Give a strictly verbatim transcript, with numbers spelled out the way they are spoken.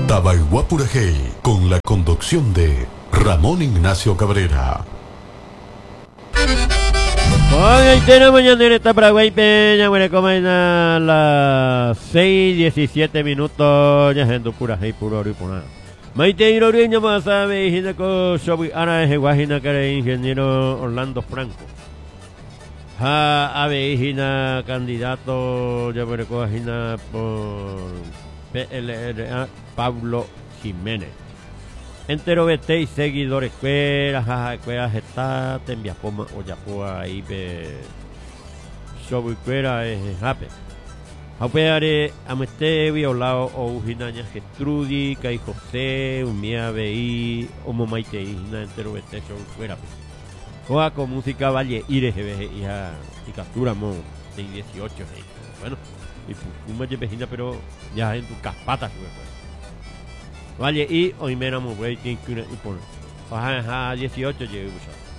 Tabaiguapurajey, con la conducción de Ramón Ignacio Cabrera. Hoy tenemos mañana en esta Paraguay Peña, bueno, como en a las seis diecisiete minutos, ya en tu pura hey puro ori pura. Maite Iroreño más a ver, Hinaco, Shobi Ana, Guajina, que ingeniero Orlando Franco. Ha Avejina, candidato, ya me recogina por P L R A, Pablo Jiménez. Entero vete y seguidores cueras, jaja, cueras está, te envías poma o ya poa ahí pe. Soy cuera es hape. Hapeare, ameste violado o ujinaña Getrudi, Kai José, Umia Bei, Omomaite, Hina entero vete, soy cuera. Juega con música Valle Ire, hija, y captura mo de dieciocho, bueno, y un malle vecina, pero ya en tu caspata, Valle y hoy me enamoré y por dieciocho llegué a